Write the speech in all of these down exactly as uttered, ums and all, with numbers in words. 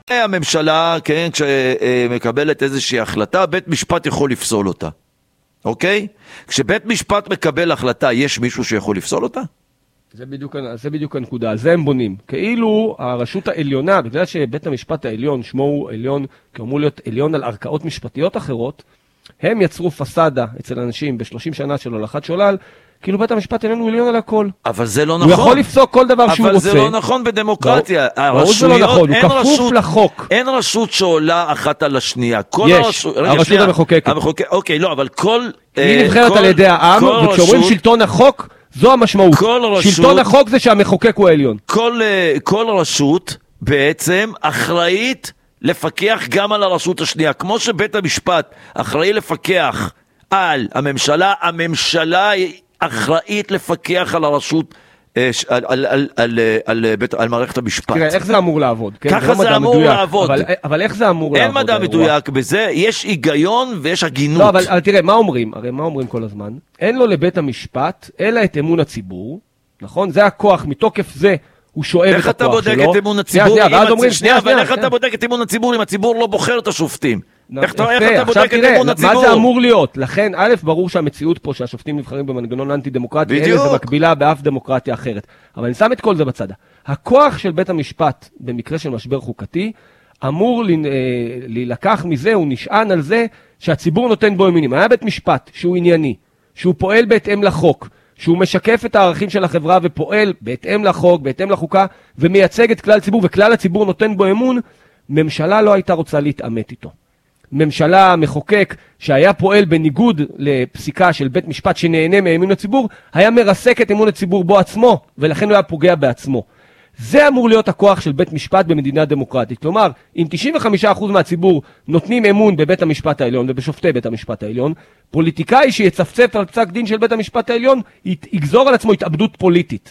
הממשלה, כן, כשמקבלת איזושהי החלטה, בית משפט יכול לפסול אותה. אוקיי? כשבית משפט מקבל החלטה, יש מישהו שיכול לפסול אותה? זה בדיוק, זה בדיוק הנקודה, זה הם בונים. כאילו הרשות העליונה, בגלל שבית המשפט העליון, שמו הוא עליון, כאמור להיות עליון על ערכאות משפטיות אחרות, הם יצרו פסדה אצל אנשים ב-שלושים שנה של הולכת שולל, כאילו בית המשפט העליון הוא עליון על הכל. אבל זה לא נכון. הוא יכול לפסוק כל דבר שהוא רוצה. אבל זה לא נכון בדמוקרטיה. הרשויות, הוא כפוף לחוק. אין רשות שעולה אחת על השנייה. יש, הרשות המחוקקת. אוקיי, לא, אבל כל... היא נבחרת על ידי העם, וכשאומרים שלטון החוק, זו המשמעות. שלטון החוק זה שהמחוקק הוא העליון. כל רשות בעצם אחראית לפקח גם על הרשות השנייה. כמו שבית המשפט אחראי לפקח על הממשלה, הממשלה אחראית לפקח על הרשות, על, על, על, על, על, על מערכת המשפט. תראה, איך זה אמור לעבוד? ככה זה אמור מדויק, לעבוד. אבל, אבל איך זה אמור אין לעבוד? אין מדע מדויק בזה, יש היגיון ויש הגינות. לא, אבל, אבל תראה, מה אומרים? הרי מה אומרים כל הזמן? אין לו לבית המשפט, אלא את אמון הציבור, נכון? זה הכוח, מתוקף זה הוא שואב את הכוח שלו. איך אתה בודק את אמון הציבור? שנייה, אבל איך אתה בודק את אמון הציבור אם הציבור לא בוחר את השופטים? איך אתה בודק את אמון הציבור? מה זה אמור להיות? לכן, א', ברור שהמציאות פה שהשופטים נבחרים במנגנון אנטי-דמוקרטי, אין לזה מקבילה באף דמוקרטיה אחרת. אבל אני שם את כל זה בצד. הכוח של בית המשפט, במקרה של משבר חוקתי, אמור להילקח מזה, הוא נשען על זה שהציבור נותן בו אמונים. היה בית משפט שהוא ענייני, שהוא פועל בהתאם לחוק, שהוא משקף את הערכים של החברה ופועל בהתאם לחוק, בהתאם לחוקה, ומייצג את כלל הציבור, וכלל הציבור נותן בו אמון, ממשלה לא הייתה רוצה להתעמת איתו. ממשלה, מחוקק, שהיה פועל בניגוד לפסיקה של בית משפט שנהנה מאמון הציבור, היה מרסק את אמון הציבור בו עצמו, ולכן הוא היה פוגע בעצמו. זה אמור להיות הכוח של בית משפט במדינה דמוקרטית. כלומר, אם תשעים וחמישה אחוז מהציבור נותנים אמון בבית המשפט העליון ובשופטי בית המשפט העליון, פוליטיקאי שיצפצף על פסק דין של בית המשפט העליון, יגזור על עצמו התאבדות פוליטית.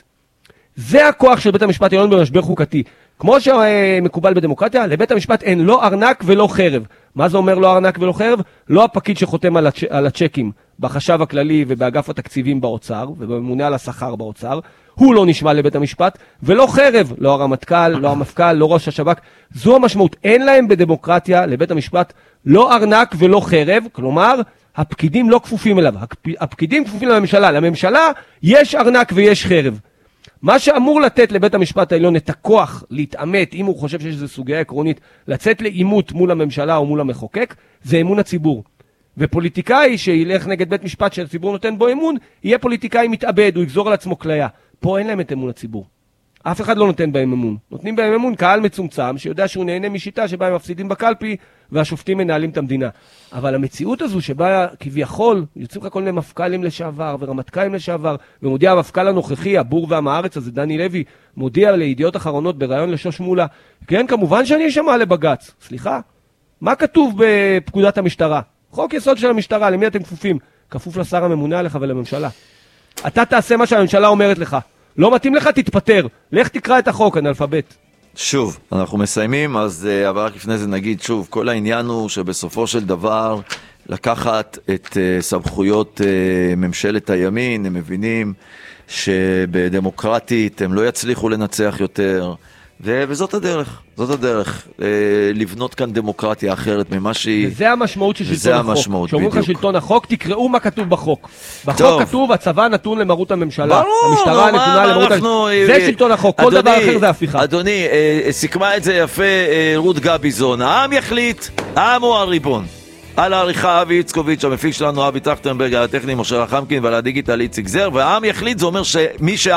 זה הכוח של בית המשפט העליון במשבר חוקתי. כמו שמקובל בדמוקרטיה, לבית המשפט אין לא ארנק ולא חרב. מה זה אומר לא ארנק ולא חרב? לא הפקיד שחותם על, הצ'... על הצ'קים בחשב הכללי ובאגף התקציבים באוצר, ובממונה על השכר באוצר, הוא לא נשמע לבית המשפט, ולא חרב, לא הרמטכ"ל, לא המפכ"ל, לא ראש השב"כ. זו המשמעות. אין להם בדמוקרטיה, לבית המשפט, לא ארנק ולא חרב, כלומר, הפקידים לא כפופים אליו. הפקידים כפופים לממשלה. לממשלה יש ארנק ויש חרב. מה שאמור לתת לבית המשפט העליון את הכוח להתעמת, אם הוא חושב שיש איזו סוגיה עקרונית, לצאת לאימות מול הממשלה או מול המחוקק, זה אמון הציבור. ופוליטיקאי שילך נגד בית משפט שהציבור נותן בו אמון, יהיה פוליטיקאי מתאבד, הוא יגזור על עצמו כליה. פה אין להם את אמון הציבור. אף אחד לא נותן בהם אמון. נותנים בהם אמון קהל מצומצם, שיודע שהוא נהנה משיטה שבה הם מפסידים בקלפי, והשופטים מנהלים את המדינה. אבל המציאות הזו שבה כביכול, יוצאים לך כל מיני מפכ"לים לשעבר, ורמטכ"לים לשעבר, ומודיע המפכ"ל הנוכחי, הבור והמארץ הזה, דני לוי, מודיע לידיעות אחרונות בראיון לשוש מולה, כן, כמובן שאני אשמע לבג"ץ. סליחה? מה כתוב בפקודת המשטרה? חוק יסוד של המשטרה, למי אתם כפופים? כפוף לשר הממונה עליך ולממשלה. אתה תעשה מה שהממשלה אומרת לך. לא מתאים לך, תתפטר. לך תקרא את החוק, אנאלפבית. שוב, אנחנו מסיימים, אז uh, אבל רק לפני זה נגיד שוב, כל העניין הוא שבסופו של דבר לקחת את uh, סמכויות uh, ממשלת הימין, הם מבינים שבדמוקרטית הם לא יצליחו לנצח יותר, ו- וזאת הדרך, זאת הדרך, אה, לבנות כאן דמוקרטיה אחרת ממה שהיא... וזה המשמעות של שלטון החוק. המשמעות, כשאומרים לך שלטון החוק, תקראו מה כתוב בחוק. בחוק טוב. כתוב, הצבא נתון למרות הממשלה. ברור, המשטרה נו, נתונה מה, למרות... אנחנו, זה אה, שלטון החוק, כל אדוני, דבר אחר זה הפיכה. אדוני, אה, סיכמה את זה יפה אה, רות גביזון. העם יחליט, העם הוא הריבון. על העריכה אבי יצקוביץ', המפיק שלנו אבי טרכטנברג, על הטכני משה רחמקין ועל הדיגיטל איציק זר, והעם יחליט, זה אומר שמי שה...